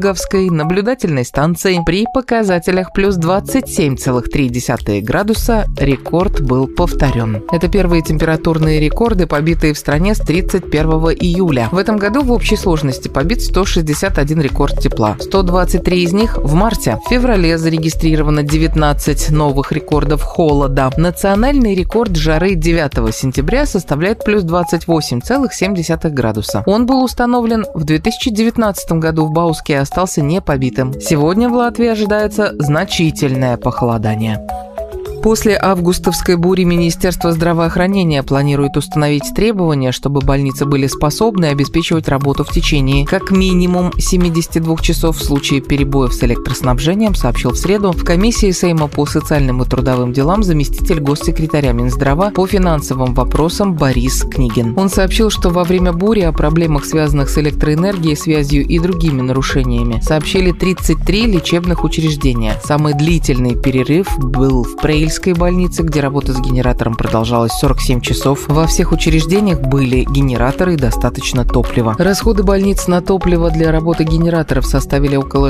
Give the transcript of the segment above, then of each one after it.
Долговской наблюдательной станции при показателях плюс 27,3 градуса рекорд был повторен. Это первые температурные рекорды, побитые в стране с 31 июля. В этом году в общей сложности побит 161 рекорд тепла. 123 из них в марте. В феврале зарегистрировано 19 новых рекордов холода. Национальный рекорд жары 9 сентября составляет плюс 28,7 градуса. Он был установлен в 2019 году в Бауске и остался непобитым. Сегодня в Латвии ожидается значительное похолодание. После августовской бури Министерство здравоохранения планирует установить требования, чтобы больницы были способны обеспечивать работу в течение как минимум 72 часов в случае перебоев с электроснабжением, сообщил в среду в комиссии Сейма по социальным и трудовым делам заместитель госсекретаря Минздрава по финансовым вопросам Борис Книгин. Он сообщил, что во время бури о проблемах, связанных с электроэнергией, связью и другими нарушениями, сообщили 33 лечебных учреждения. Самый длительный перерыв был в Преильской больнице, где работа с генератором продолжалась 47 часов. Во всех учреждениях были генераторы и достаточно топлива. Расходы больниц на топливо для работы генераторов составили около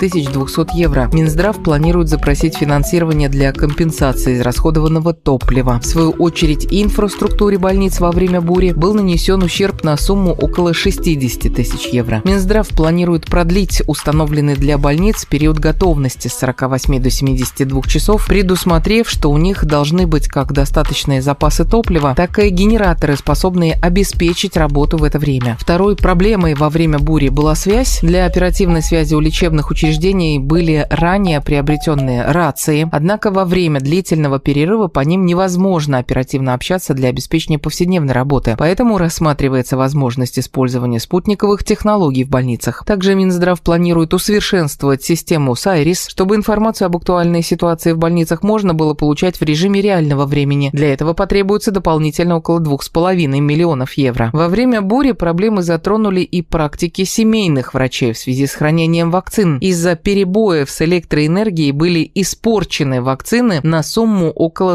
6200 евро. Минздрав планирует запросить финансирование для компенсации израсходованного топлива. В свою очередь, инфраструктуре больниц во время бури был нанесен ущерб на сумму около 60 тысяч евро. Минздрав планирует продлить установленный для больниц период готовности с 48 до 72 часов, предусмотрев, что у них должны быть как достаточные запасы топлива, так и генераторы, способные обеспечить работу в это время. Второй проблемой во время бури была связь. Для оперативной связи у лечебных учреждений были ранее приобретенные рации, однако во время длительного перерыва по ним невозможно оперативно общаться для обеспечения повседневной работы, поэтому рассматривается возможность использования спутниковых технологий в больницах. Также Минздрав планирует усовершенствовать систему Сайрис, чтобы информацию об актуальной ситуации в больницах можно было получать в режиме реального времени. Для этого потребуется дополнительно около 2,5 миллионов евро. Во время бури проблемы затронули и практики семейных врачей в связи с хранением вакцин. Из-за перебоев с электроэнергией были испорчены вакцины на сумму около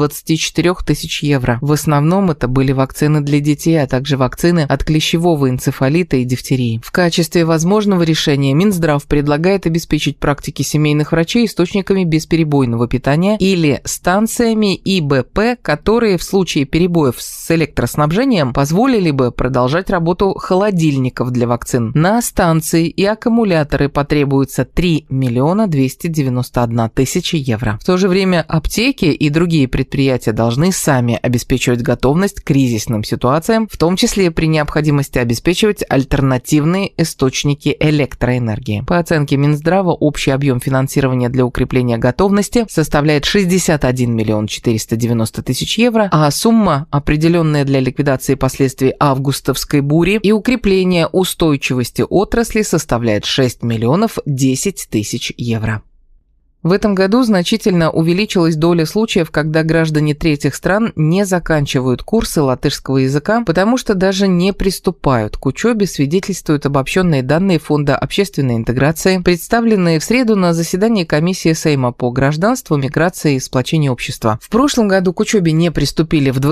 124 тысяч евро. В основном это были вакцины для детей, а также вакцины от клещевого энцефалита и дифтерии. В качестве возможного решения Минздрав предлагает обеспечить практики семейных врачей источниками бесперебойного питания или станциями ИБП, которые в случае перебоев с электроснабжением позволили бы продолжать работу холодильников для вакцин. На станции и аккумуляторы потребуется 3 миллиона 291 тысяча евро. В то же время аптеки и другие предприятия должны сами обеспечивать готовность к кризисным ситуациям, в том числе при необходимости обеспечивать альтернативные источники электроэнергии. По оценке Минздрава, общий объем финансирования для укрепления готовности составляет 61 миллион 490 тысяч евро, а сумма, определенная для ликвидации последствий августовской бури и укрепления устойчивости отрасли, составляет 6 миллионов 10 тысяч евро. В этом году значительно увеличилась доля случаев, когда граждане третьих стран не заканчивают курсы латышского языка, потому что даже не приступают к учебе, свидетельствуют обобщенные данные Фонда общественной интеграции, представленные в среду на заседании комиссии Сейма по гражданству, миграции и сплочению общества. В прошлом году к учебе не приступили в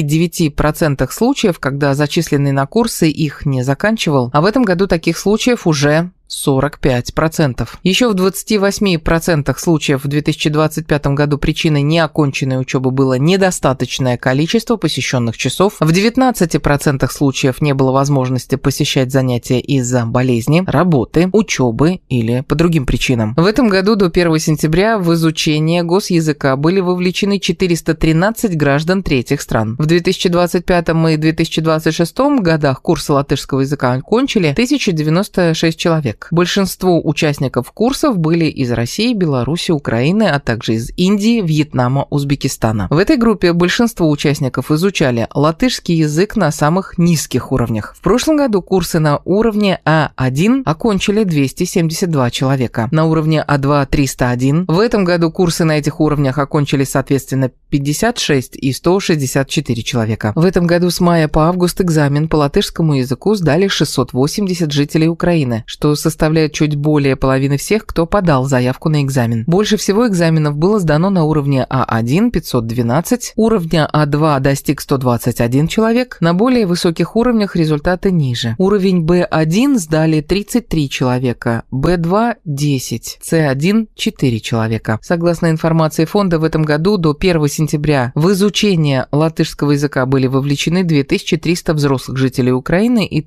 29% случаев, когда зачисленный на курсы их не заканчивал, а в этом году таких случаев уже 45%. Еще в 28% случаев в 2025 году причиной неоконченной учебы было недостаточное количество посещенных часов. В 19% случаев не было возможности посещать занятия из-за болезни, работы, учебы или по другим причинам. В этом году до 1 сентября в изучение госязыка были вовлечены 413 граждан третьих стран. В 2025 и 2026 годах курсы латышского языка окончили 1096 человек. Большинство участников курсов были из России, Беларуси, Украины, а также из Индии, Вьетнама, Узбекистана. В этой группе большинство участников изучали латышский язык на самых низких уровнях. В прошлом году курсы на уровне А1 окончили 272 человека, на уровне А2 – 301. В этом году курсы на этих уровнях окончили, соответственно, 56 и 164 человека. В этом году с мая по август экзамен по латышскому языку сдали 680 жителей Украины, что составляет чуть более половины всех, кто подал заявку на экзамен. Больше всего экзаменов было сдано на уровне А1 – 512, уровня А2 достиг 121 человек, на более высоких уровнях результаты ниже. Уровень Б1 сдали 33 человека, Б2 – 10, С1 – 4 человека. Согласно информации фонда, в этом году до 1 сентября в изучение латышского языка были вовлечены 2300 взрослых жителей Украины и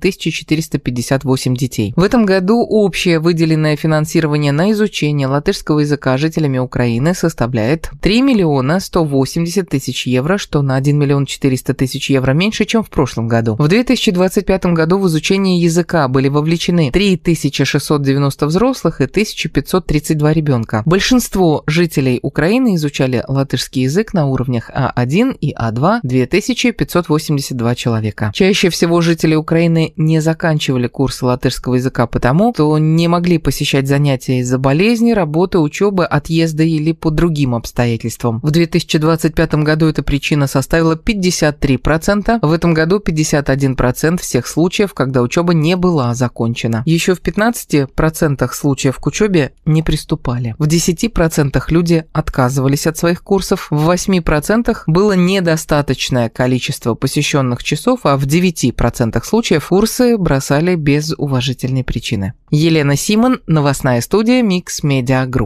1458 детей. В этом году общее выделенное финансирование на изучение латышского языка жителями Украины составляет 3 миллиона 180 тысяч евро, что на 1 миллион 400 тысяч евро меньше, чем в прошлом году. В 2025 году в изучение языка были вовлечены 3690 взрослых и 1532 ребенка. Большинство жителей Украины изучали латышский язык на уровнях А1 и А2 – 2582 человека. Чаще всего жители Украины не заканчивали курсы латышского языка потому, что не могли посещать занятия из-за болезни, работы, учебы, отъезда или по другим обстоятельствам. В 2025 году эта причина составила 53%, в этом году 51% всех случаев, когда учеба не была закончена. Еще в 15% случаев к учебе не приступали. В 10% люди отказывались от своих курсов, в 8% было недостаточное количество посещенных часов, а в 9% случаев курсы бросали без уважительной причины. Елена Симон, новостная студия Mix Media Group.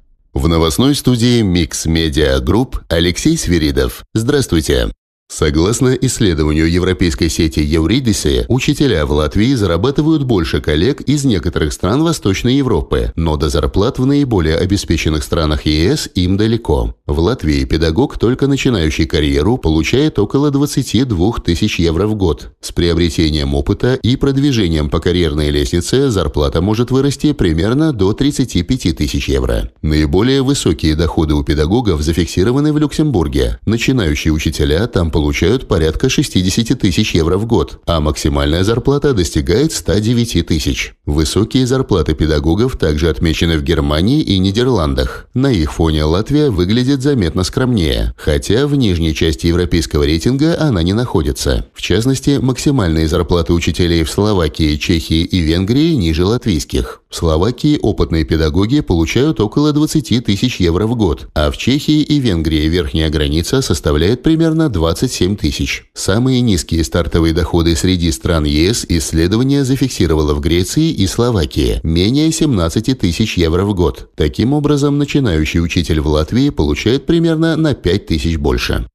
В новостной студии Mix Media Group Алексей Свиридов. Здравствуйте. Согласно исследованию европейской сети Евридисы, учителя в Латвии зарабатывают больше коллег из некоторых стран Восточной Европы, но до зарплат в наиболее обеспеченных странах ЕС им далеко. В Латвии педагог, только начинающий карьеру, получает около 22 тысяч евро в год. С приобретением опыта и продвижением по карьерной лестнице зарплата может вырасти примерно до 35 тысяч евро. Наиболее высокие доходы у педагогов зафиксированы в Люксембурге. Начинающие учителя там получают порядка 60 тысяч евро в год, а максимальная зарплата достигает 109 тысяч. Высокие зарплаты педагогов также отмечены в Германии и Нидерландах. На их фоне Латвия выглядит заметно скромнее, хотя в нижней части европейского рейтинга она не находится. В частности, максимальные зарплаты учителей в Словакии, Чехии и Венгрии ниже латвийских. В Словакии опытные педагоги получают около 20 тысяч евро в год, а в Чехии и Венгрии верхняя граница составляет примерно 27 тысяч. Самые низкие стартовые доходы среди стран ЕС исследование зафиксировало в Греции и Словакии – менее 17 тысяч евро в год. Таким образом, начинающий учитель в Латвии получает примерно на 5 тысяч больше.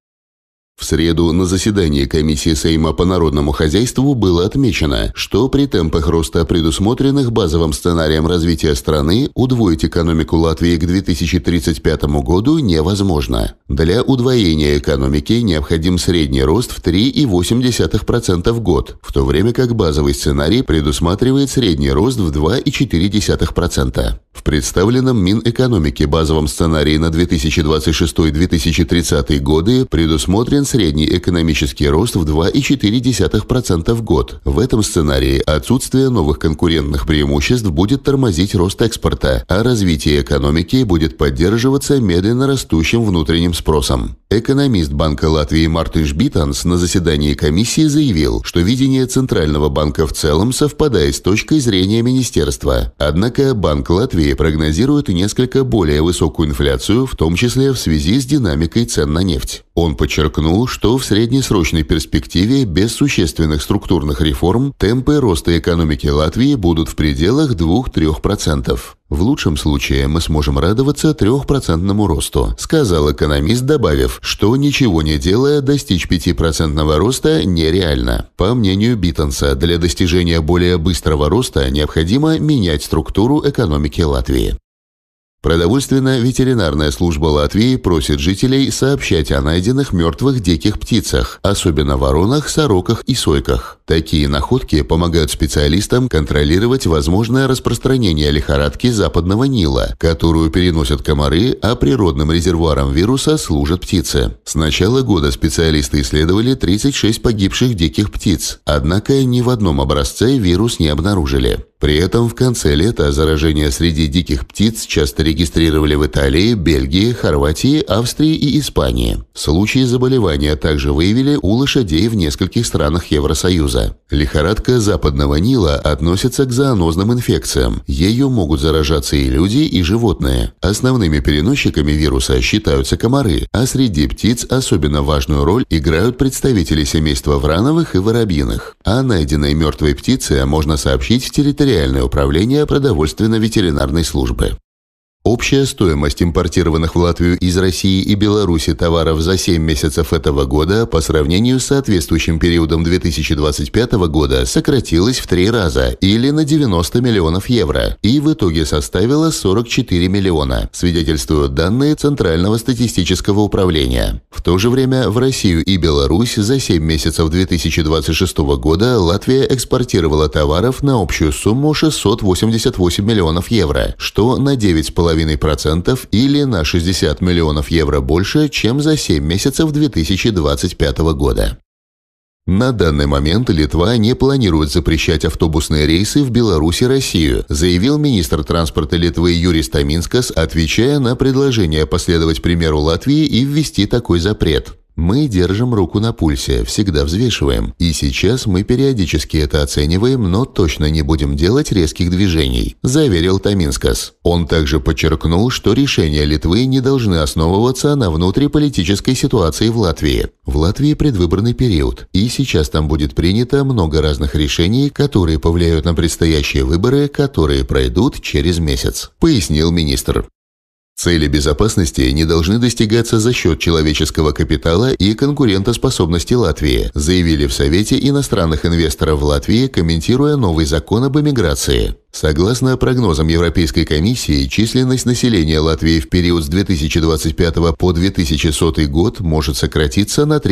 В среду на заседании комиссии Сейма по народному хозяйству было отмечено, что при темпах роста, предусмотренных базовым сценарием развития страны, удвоить экономику Латвии к 2035 году невозможно. Для удвоения экономики необходим средний рост в 3,8% в год, в то время как базовый сценарий предусматривает средний рост в 2,4%. В представленном Минэкономике базовом сценарии на 2026-2030 годы предусмотрен средний экономический рост в 2,4% в год. В этом сценарии отсутствие новых конкурентных преимуществ будет тормозить рост экспорта, а развитие экономики будет поддерживаться медленно растущим внутренним спросом. Экономист Банка Латвии Мартинш Битанс на заседании комиссии заявил, что видение Центрального банка в целом совпадает с точкой зрения министерства. Однако Банк Латвии прогнозирует несколько более высокую инфляцию, в том числе в связи с динамикой цен на нефть. Он подчеркнул, что в среднесрочной перспективе без существенных структурных реформ темпы роста экономики Латвии будут в пределах 2-3%. В лучшем случае мы сможем радоваться 3% росту, сказал экономист, добавив, что ничего не делая, достичь 5% роста нереально. По мнению Битанса, для достижения более быстрого роста необходимо менять структуру экономики Латвии. Продовольственно-ветеринарная служба Латвии просит жителей сообщать о найденных мертвых диких птицах, особенно воронах, сороках и сойках. Такие находки помогают специалистам контролировать возможное распространение лихорадки Западного Нила, которую переносят комары, а природным резервуаром вируса служат птицы. С начала года специалисты исследовали 36 погибших диких птиц, однако ни в одном образце вирус не обнаружили. При этом в конце лета заражение среди диких птиц часто регистрировали в Италии, Бельгии, Хорватии, Австрии и Испании. Случаи заболевания также выявили у лошадей в нескольких странах Евросоюза. Лихорадка Западного Нила относится к зоонозным инфекциям. Ею могут заражаться и люди, и животные. Основными переносчиками вируса считаются комары, а среди птиц особенно важную роль играют представители семейства врановых и воробьиных. О найденной мертвой птице можно сообщить в территориальное управление продовольственно-ветеринарной службы. Общая стоимость импортированных в Латвию из России и Беларуси товаров за 7 месяцев этого года по сравнению с соответствующим периодом 2025 года сократилась в 3 раза, или на 90 миллионов евро, и в итоге составила 44 миллиона, свидетельствуют данные Центрального статистического управления. В то же время в Россию и Беларусь за 7 месяцев 2026 года Латвия экспортировала товаров на общую сумму 688 миллионов евро, что на 9,5% или на 60 миллионов евро больше, чем за 7 месяцев 2025 года. На данный момент Литва не планирует запрещать автобусные рейсы в Беларусь и Россию, заявил министр транспорта Литвы Юрис Таминскас, отвечая на предложение последовать примеру Латвии и ввести такой запрет. «Мы держим руку на пульсе, всегда взвешиваем. И сейчас мы периодически это оцениваем, но точно не будем делать резких движений», – заверил Таминскас. Он также подчеркнул, что решения Литвы не должны основываться на внутриполитической ситуации в Латвии. В Латвии предвыборный период, и сейчас там будет принято много разных решений, которые повлияют на предстоящие выборы, которые пройдут через месяц, пояснил министр. Цели безопасности не должны достигаться за счет человеческого капитала и конкурентоспособности Латвии, заявили в Совете иностранных инвесторов в Латвии, комментируя новый закон об эмиграции. Согласно прогнозам Европейской комиссии, численность населения Латвии в период с 2025 по 2100 год может сократиться на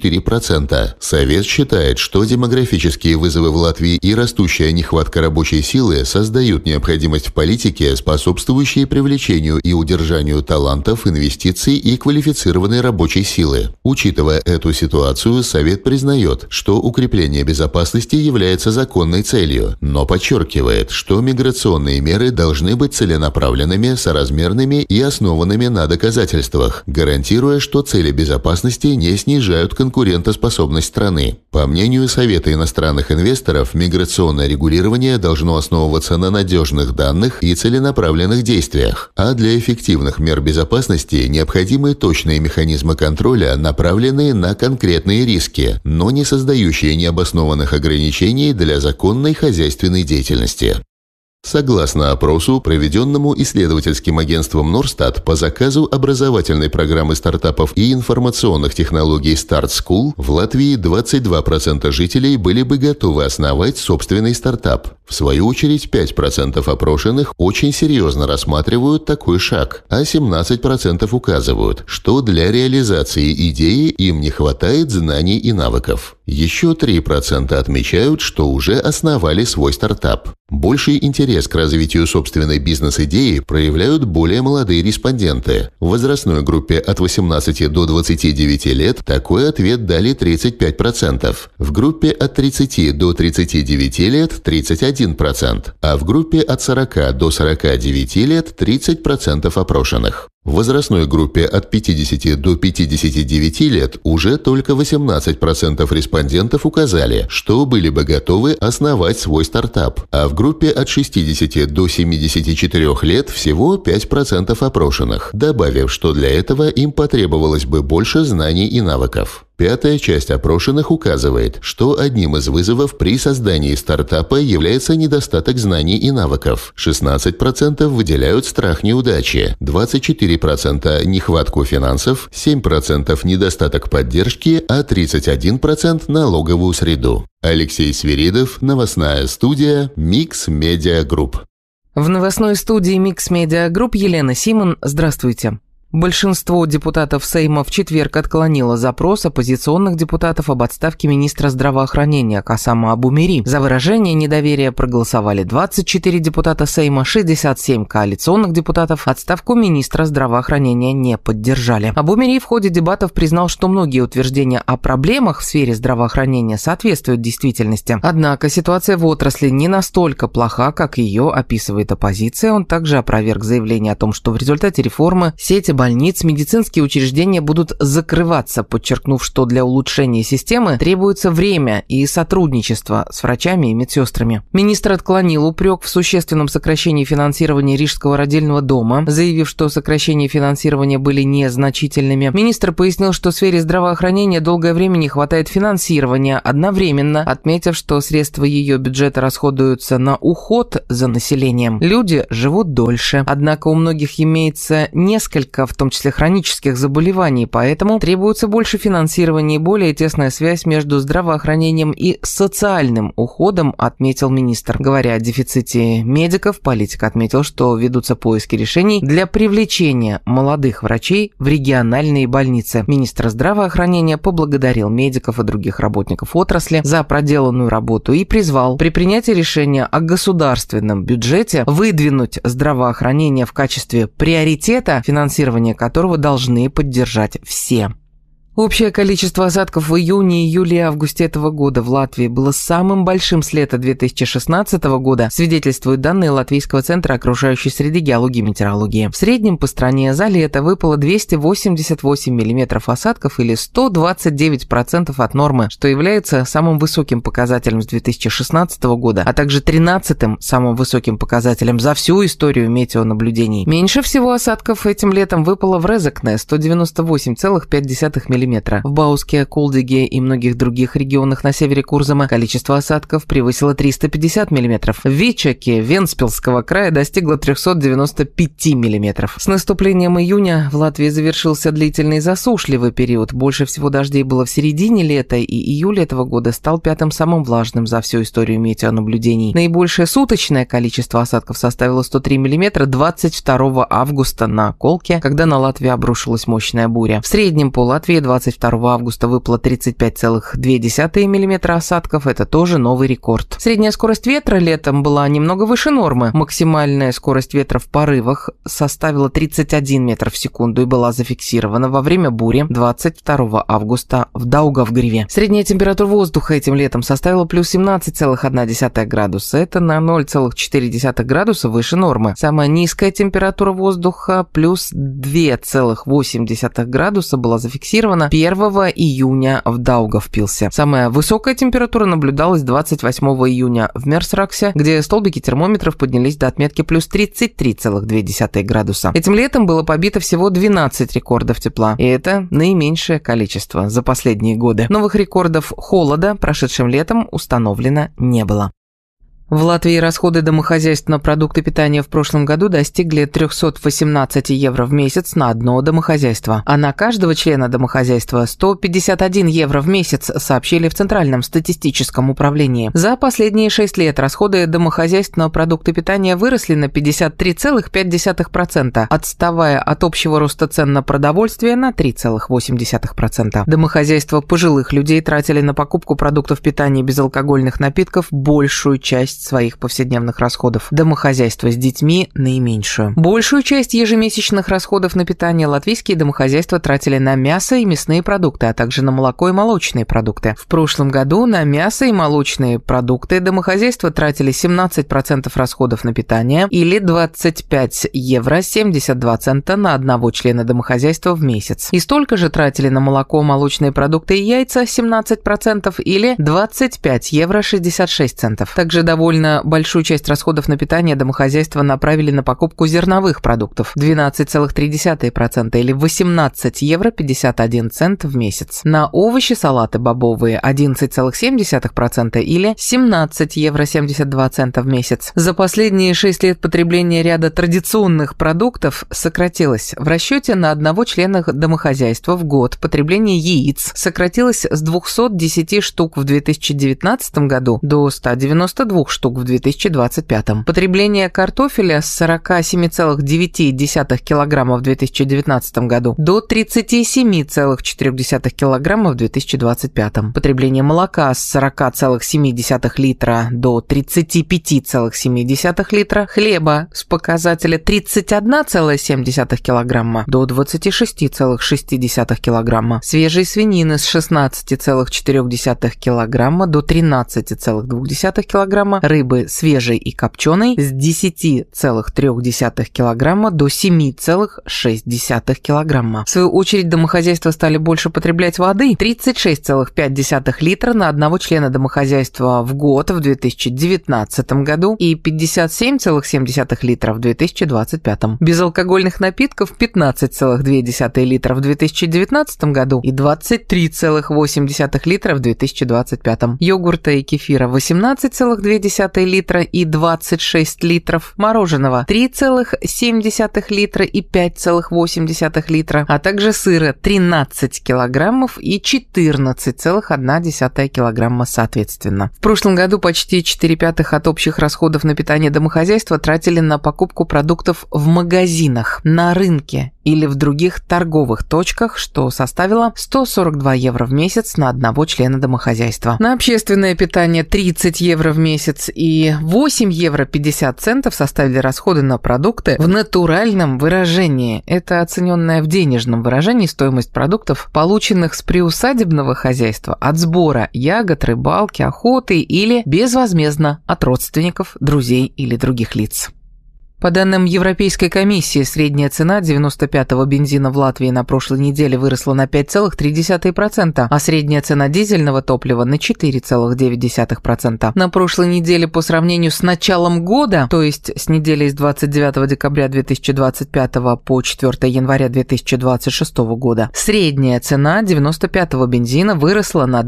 34%. Совет считает, что демографические вызовы в Латвии и растущая нехватка рабочей силы создают необходимость в политике, способствующей привлечению и удержанию талантов, инвестиций и квалифицированной рабочей силы. Учитывая эту ситуацию, Совет признает, что укрепление безопасности является законной целью, но подчеркивает, что миграционные меры должны быть целенаправленными, соразмерными и основанными на доказательствах, гарантируя, что цели безопасности не снижают конкурентоспособность страны. По мнению Совета иностранных инвесторов, миграционное регулирование должно основываться на надежных данных и целенаправленных действиях, а для эффективных мер безопасности необходимы точные механизмы контроля, направленные на конкретные риски, но не создающие необоснованных ограничений для законной хозяйственной деятельности. Согласно опросу, проведенному исследовательским агентством Норстат по заказу образовательной программы стартапов и информационных технологий Start School, в Латвии 22% жителей были бы готовы основать собственный стартап. В свою очередь, 5% опрошенных очень серьезно рассматривают такой шаг, а 17% указывают, что для реализации идеи им не хватает знаний и навыков. Еще 3% отмечают, что уже основали свой стартап. Больший интерес к развитию собственной бизнес-идеи проявляют более молодые респонденты. В возрастной группе от 18 до 29 лет такой ответ дали 35%, в группе от 30 до 39 лет – 31%, а в группе от 40 до 49 лет – 30% опрошенных. В возрастной группе от 50 до 59 лет уже только 18% респондентов указали, что были бы готовы основать свой стартап, а в группе от 60 до 74 лет всего 5% опрошенных, добавив, что для этого им потребовалось бы больше знаний и навыков. Пятая часть опрошенных указывает, что одним из вызовов при создании стартапа является недостаток знаний и навыков. 16% выделяют страх неудачи, 24% нехватку финансов, 7% недостаток поддержки, а 31% налоговую среду. Алексей Свиридов, новостная студия Mix Media Group. В новостной студии Mix Media Group Елена Симон. Здравствуйте. Большинство депутатов Сейма в четверг отклонило запрос оппозиционных депутатов об отставке министра здравоохранения Касама Абу-Мери. За выражение недоверия проголосовали 24 депутата Сейма, 67 коалиционных депутатов отставку министра здравоохранения не поддержали. Абу-Мери в ходе дебатов признал, что многие утверждения о проблемах в сфере здравоохранения соответствуют действительности. Однако ситуация в отрасли не настолько плоха, как ее описывает оппозиция. Он также опроверг заявление о том, что в результате реформы сети больниц, медицинские учреждения будут закрываться, подчеркнув, что для улучшения системы требуется время и сотрудничество с врачами и медсестрами. Министр отклонил упрек в существенном сокращении финансирования Рижского родильного дома, заявив, что сокращения финансирования были незначительными. Министр пояснил, что в сфере здравоохранения долгое время не хватает финансирования, одновременно отметив, что средства ее бюджета расходуются на уход за населением. Люди живут дольше, однако у многих имеется несколько, в том числе хронических заболеваний, поэтому требуется больше финансирования и более тесная связь между здравоохранением и социальным уходом, отметил министр. Говоря о дефиците медиков, политик отметил, что ведутся поиски решений для привлечения молодых врачей в региональные больницы. Министр здравоохранения поблагодарил медиков и других работников отрасли за проделанную работу и призвал при принятии решения о государственном бюджете выдвинуть здравоохранение в качестве приоритета, финансирования которого должны поддержать все. Общее количество осадков в июне, июле и августе этого года в Латвии было самым большим с лета 2016 года, свидетельствуют данные Латвийского центра окружающей среды, геологии и метеорологии. В среднем по стране за лето выпало 288 мм осадков или 129% от нормы, что является самым высоким показателем с 2016 года, а также 13-м самым высоким показателем за всю историю метеонаблюдений. Меньше всего осадков этим летом выпало в Резекне – 198,5 мм. В Бауске, Кулдиге и многих других регионах на севере Курзама количество осадков превысило 350 мм. В Вичаке Вентспилсского края достигло 395 мм. С наступлением июня в Латвии завершился длительный засушливый период. Больше всего дождей было в середине лета, и июль этого года стал пятым самым влажным за всю историю метеонаблюдений. Наибольшее суточное количество осадков составило 103 мм 22 августа на Колке, когда на Латвию обрушилась мощная буря. В среднем по Латвии 22 августа выпало 35,2 мм осадков, это тоже новый рекорд. Средняя скорость ветра летом была немного выше нормы. Максимальная скорость ветра в порывах составила 31 метр в секунду и была зафиксирована во время бури 22 августа в Даугавгриве. Средняя температура воздуха этим летом составила плюс 17,1 градуса, это на 0,4 градуса выше нормы. Самая низкая температура воздуха плюс 2,8 градуса была зафиксирована 1 июня в Даугавпилсе. Самая высокая температура наблюдалась 28 июня в Мерсраксе, где столбики термометров поднялись до отметки плюс 33,2 градуса. Этим летом было побито всего 12 рекордов тепла, и это наименьшее количество за последние годы. Новых рекордов холода прошедшим летом установлено не было. В Латвии расходы домохозяйств на продукты питания в прошлом году достигли 318 евро в месяц на одно домохозяйство, а на каждого члена домохозяйства 151 евро в месяц, сообщили в Центральном статистическом управлении. За последние 6 лет расходы домохозяйств на продукты питания выросли на 53,5%, отставая от общего роста цен на продовольствие на 3,8%. Домохозяйства пожилых людей тратили на покупку продуктов питания и безалкогольных напитков большую часть своих повседневных расходов. Домохозяйства с детьми – наименьшую. Большую часть ежемесячных расходов на питание латвийские домохозяйства тратили на мясо и мясные продукты, а также на молоко и молочные продукты. В прошлом году на мясо и молочные продукты домохозяйства тратили 17% расходов на питание или 25 евро 72 цента на одного члена домохозяйства в месяц. И столько же тратили на молоко, молочные продукты и яйца 17% или 25 евро 66 центов. Также довольно большую часть расходов на питание домохозяйства направили на покупку зерновых продуктов – 12,3% или 18 евро 51 цент в месяц. На овощи, салаты бобовые – 11,7% или 17 евро 72 цента в месяц. За последние 6 лет потребление ряда традиционных продуктов сократилось. В расчете на одного члена домохозяйства в год потребление яиц сократилось с 210 штук в 2019 году до 192 штук штук в 2025. Потребление картофеля с 47,9 кг в 2019 году до 37,4 кг в 2025. Потребление молока с 40,7 литра до 35,7 литра, хлеба с показателя 31,7 кг до 26,6 кг, свежей свинины с 16,4 кг до 13,2 кг, рыбы свежей и копченой с 10,3 кг до 7,6 кг. В свою очередь, домохозяйства стали больше потреблять воды – 36,5 литра на одного члена домохозяйства в год в 2019 году и 57,7 литра в 2025. Безалкогольных напитков – 15,2 литра в 2019 году и 23,8 литра в 2025. Йогурта и кефира – 18,2 литра и 26 литров. Мороженого – 3,7 литра и 5,8 литра, а также сыра – 13 килограммов и 14,1 килограмма соответственно. В прошлом году почти 4/5 от общих расходов на питание домохозяйства тратили на покупку продуктов в магазинах, на рынке или в других торговых точках, что составило 142 евро в месяц на одного члена домохозяйства. На общественное питание 30 евро в месяц и 8 евро 50 центов составили расходы на продукты в натуральном выражении. Это оцененная в денежном выражении стоимость продуктов, полученных с приусадебного хозяйства от сбора ягод, рыбалки, охоты или безвозмездно от родственников, друзей или других лиц. По данным Европейской комиссии, средняя цена 95-го бензина в Латвии на прошлой неделе выросла на 5,3%, а средняя цена дизельного топлива на 4,9%. На прошлой неделе по сравнению с началом года, то есть с недели с 29 декабря 2025 по 4 января 2026 года, средняя цена 95-го бензина выросла на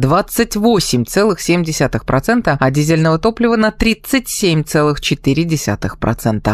28,7%, а дизельного топлива на 37,4%.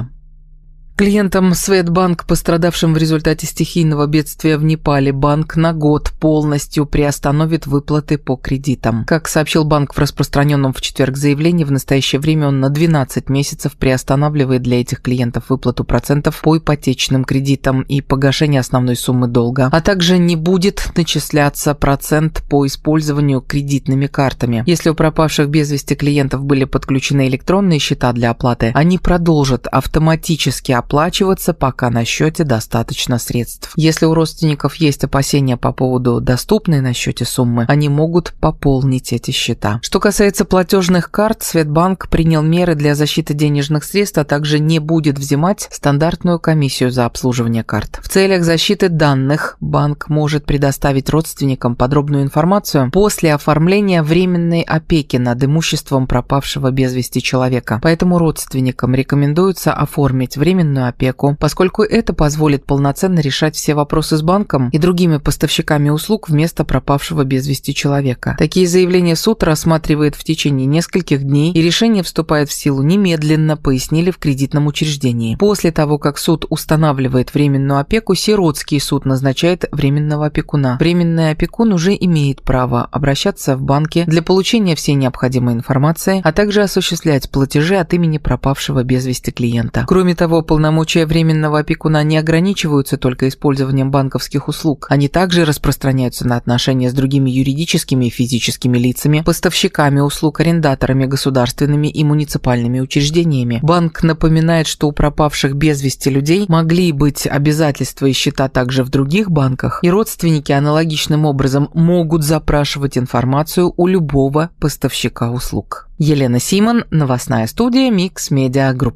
Клиентам Светбанк, пострадавшим в результате стихийного бедствия в Непале, банк на год полностью приостановит выплаты по кредитам. Как сообщил банк в распространенном в четверг заявлении, в настоящее время он на 12 месяцев приостанавливает для этих клиентов выплату процентов по ипотечным кредитам и погашение основной суммы долга, а также не будет начисляться процент по использованию кредитными картами. Если у пропавших без вести клиентов были подключены электронные счета для оплаты, они продолжат автоматически оплачиваться, пока на счете достаточно средств. Если у родственников есть опасения по поводу доступной на счете суммы, они могут пополнить эти счета. Что касается платежных карт, Светбанк принял меры для защиты денежных средств, а также не будет взимать стандартную комиссию за обслуживание карт. В целях защиты данных банк может предоставить родственникам подробную информацию после оформления временной опеки над имуществом пропавшего без вести человека. Поэтому родственникам рекомендуется оформить временную опеку, поскольку это позволит полноценно решать все вопросы с банком и другими поставщиками услуг вместо пропавшего без вести человека. Такие заявления суд рассматривает в течение нескольких дней, и решение вступает в силу немедленно, пояснили в кредитном учреждении. После того, как суд устанавливает временную опеку, сиротский суд назначает временного опекуна. Временный опекун уже имеет право обращаться в банки для получения всей необходимой информации, а также осуществлять платежи от имени пропавшего без вести клиента. Кроме того, полномочия временного опекуна не ограничиваются только использованием банковских услуг. Они также распространяются на отношения с другими юридическими и физическими лицами, поставщиками услуг, арендаторами, государственными и муниципальными учреждениями. Банк напоминает, что у пропавших без вести людей могли быть обязательства и счета также в других банках, и родственники аналогичным образом могут запрашивать информацию у любого поставщика услуг. Елена Симон, новостная студия Mix Media Group.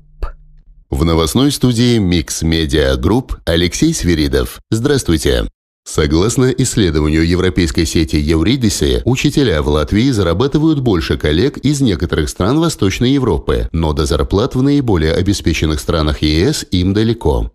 В новостной студии Mix Media Group Алексей Свиридов. Здравствуйте. Согласно исследованию европейской сети Евридисы, учителя в Латвии зарабатывают больше коллег из некоторых стран Восточной Европы, но до зарплат в наиболее обеспеченных странах ЕС им далеко.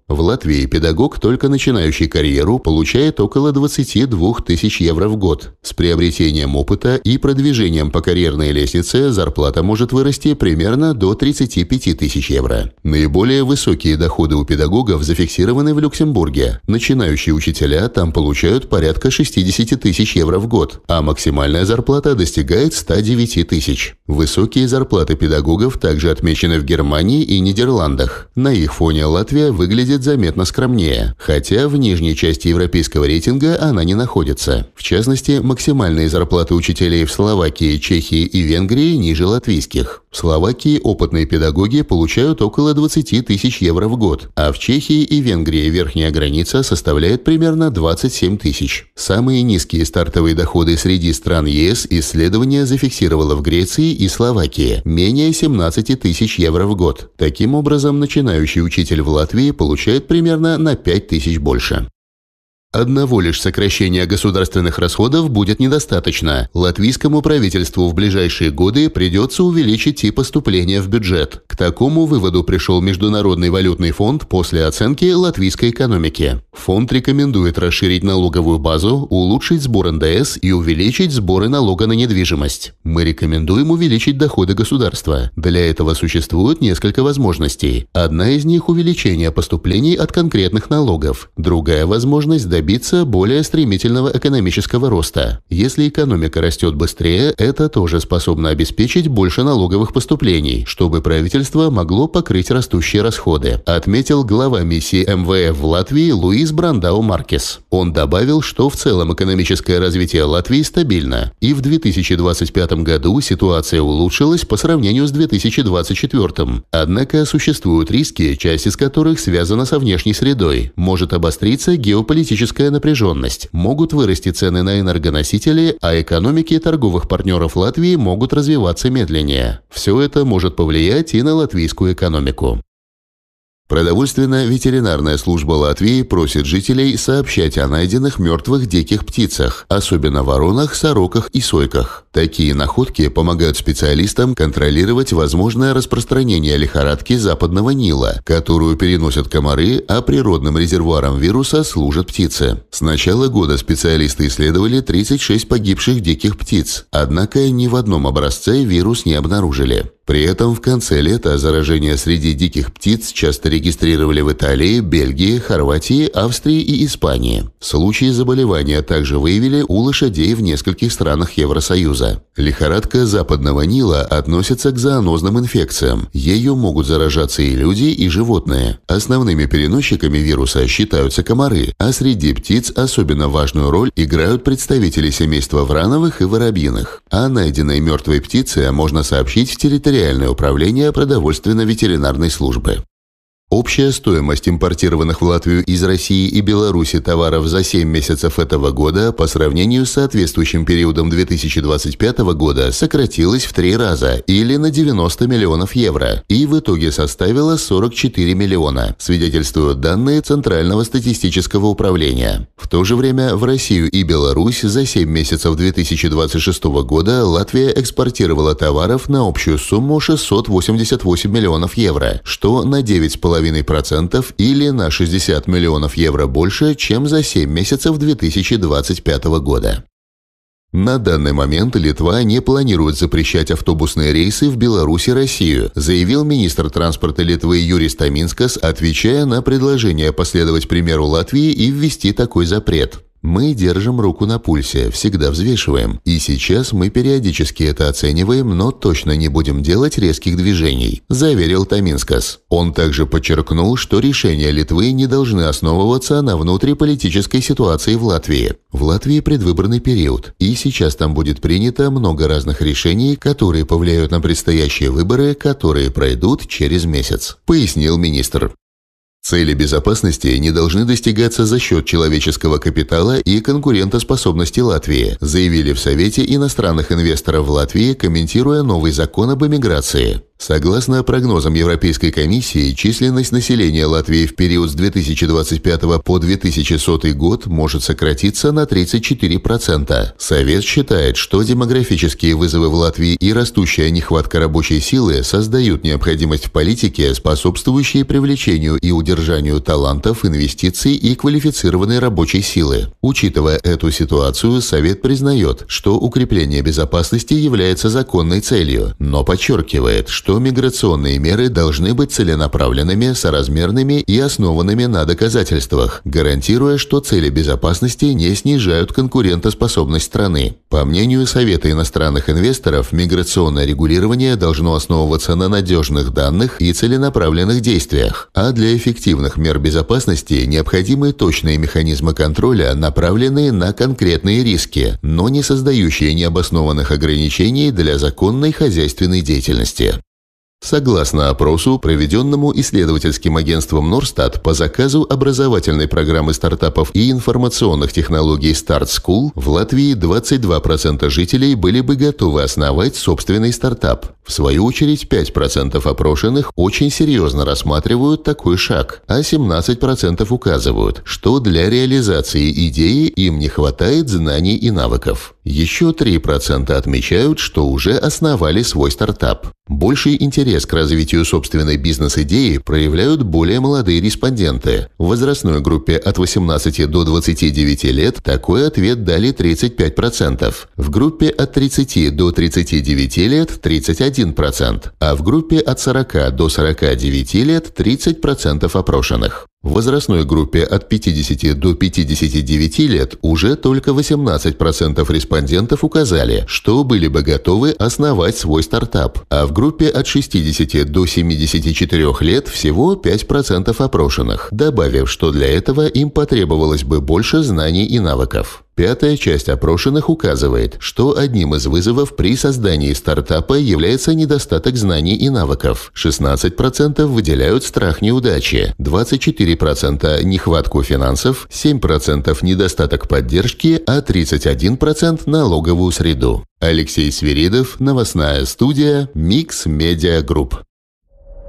В Латвии педагог, только начинающий карьеру, получает около 22 тысяч евро в год. С приобретением опыта и продвижением по карьерной лестнице зарплата может вырасти примерно до 35 тысяч евро. Наиболее высокие доходы у педагогов зафиксированы в Люксембурге. Начинающие учителя там получают порядка 60 тысяч евро в год, а максимальная зарплата достигает 109 тысяч. Высокие зарплаты педагогов также отмечены в Германии и Нидерландах. На их фоне Латвия выглядит заметно скромнее, хотя в нижней части европейского рейтинга она не находится. В частности, максимальные зарплаты учителей в Словакии, Чехии и Венгрии ниже латвийских. В Словакии опытные педагоги получают около 20 тысяч евро в год, а в Чехии и Венгрии верхняя граница составляет примерно 27 тысяч. Самые низкие стартовые доходы среди стран ЕС исследование зафиксировало в Греции и Словакии – менее 17 тысяч евро в год. Таким образом, начинающий учитель в Латвии получает примерно на 5 тысяч больше. Одного лишь сокращения государственных расходов будет недостаточно. Латвийскому правительству в ближайшие годы придется увеличить и поступления в бюджет. К такому выводу пришел Международный валютный фонд после оценки латвийской экономики. Фонд рекомендует расширить налоговую базу, улучшить сбор НДС и увеличить сборы налога на недвижимость. Мы рекомендуем увеличить доходы государства. Для этого существует несколько возможностей. Одна из них – увеличение поступлений от конкретных налогов. Другая возможность – добиться более стремительного экономического роста. Если экономика растет быстрее, это тоже способно обеспечить больше налоговых поступлений, чтобы правительство могло покрыть растущие расходы, отметил глава миссии МВФ в Латвии Луис Брандау Маркес. Он добавил, что в целом экономическое развитие Латвии стабильно, и в 2025 году ситуация улучшилась по сравнению с 2024. Однако существуют риски, часть из которых связана со внешней средой. Может обостриться геополитическая напряженность, могут вырасти цены на энергоносители, а экономики торговых партнеров Латвии могут развиваться медленнее. Все это может повлиять и на латвийскую экономику. Продовольственно-ветеринарная служба Латвии просит жителей сообщать о найденных мертвых диких птицах, особенно воронах, сороках и сойках. Такие находки помогают специалистам контролировать возможное распространение лихорадки Западного Нила, которую переносят комары, а природным резервуаром вируса служат птицы. С начала года специалисты исследовали 36 погибших диких птиц, однако ни в одном образце вирус не обнаружили. При этом в конце лета заражение среди диких птиц часто регистрировали в Италии, Бельгии, Хорватии, Австрии и Испании. Случаи заболевания также выявили у лошадей в нескольких странах Евросоюза. Лихорадка Западного Нила относится к зоонозным инфекциям. Ею могут заражаться и люди, и животные. Основными переносчиками вируса считаются комары, а среди птиц особенно важную роль играют представители семейства врановых и воробьиных. О найденной мертвой птице можно сообщить в территориальное управление продовольственно-ветеринарной службы. Общая стоимость импортированных в Латвию из России и Беларуси товаров за 7 месяцев этого года по сравнению с соответствующим периодом 2025 года сократилась в 3 раза, или на 90 миллионов евро, и в итоге составила 44 миллиона, свидетельствуют данные Центрального статистического управления. В то же время в Россию и Беларусь за 7 месяцев 2026 года Латвия экспортировала товаров на общую сумму 688 миллионов евро, что на 9,5% или на 60 миллионов евро больше, чем за 7 месяцев 2025 года. На данный момент Литва не планирует запрещать автобусные рейсы в Беларусь и Россию, заявил министр транспорта Литвы Юрис Таминскас, отвечая на предложение последовать примеру Латвии и ввести такой запрет. Мы держим руку на пульсе, всегда взвешиваем, и сейчас мы периодически это оцениваем, но точно не будем делать резких движений», – заверил Таминскас. Он также подчеркнул, что решения Литвы не должны основываться на внутриполитической ситуации в Латвии. В Латвии предвыборный период, и сейчас там будет принято много разных решений, которые повлияют на предстоящие выборы, которые пройдут через месяц, пояснил министр. Цели безопасности не должны достигаться за счет человеческого капитала и конкурентоспособности Латвии, заявили в Совете иностранных инвесторов в Латвии, комментируя новый закон об эмиграции. Согласно прогнозам Европейской комиссии, численность населения Латвии в период с 2025 по 2100 год может сократиться на 34%. Совет считает, что демографические вызовы в Латвии и растущая нехватка рабочей силы создают необходимость в политике, способствующей привлечению и удержанию талантов, инвестиций и квалифицированной рабочей силы. Учитывая эту ситуацию, Совет признает, что укрепление безопасности является законной целью, но подчеркивает, что миграционные меры должны быть целенаправленными, соразмерными и основанными на доказательствах, гарантируя, что цели безопасности не снижают конкурентоспособность страны. По мнению Совета иностранных инвесторов, миграционное регулирование должно основываться на надежных данных и целенаправленных действиях, а для эффективных мер безопасности необходимы точные механизмы контроля, направленные на конкретные риски, но не создающие необоснованных ограничений для законной хозяйственной деятельности. Согласно опросу, проведенному исследовательским агентством Норстат по заказу образовательной программы стартапов и информационных технологий Start School, в Латвии 22% жителей были бы готовы основать собственный стартап. В свою очередь, 5% опрошенных очень серьезно рассматривают такой шаг, а 17% указывают, что для реализации идеи им не хватает знаний и навыков. Еще 3% отмечают, что уже основали свой стартап. Больший интерес к развитию собственной бизнес-идеи проявляют более молодые респонденты. В возрастной группе от 18 до 29 лет такой ответ дали 35%, в группе от 30 до 39 лет – 31%, а в группе от 40 до 49 лет – 30% опрошенных. В возрастной группе от 50 до 59 лет уже только 18% респондентов указали, что были бы готовы основать свой стартап, а в группе от 60 до 74 лет всего 5% опрошенных, добавив, что для этого им потребовалось бы больше знаний и навыков. Пятая часть опрошенных указывает, что одним из вызовов при создании стартапа является недостаток знаний и навыков. 16% выделяют страх неудачи, 24% нехватку финансов, 7% недостаток поддержки, а 31% налоговую среду. Алексей Свиридов, новостная студия Mix Media Group.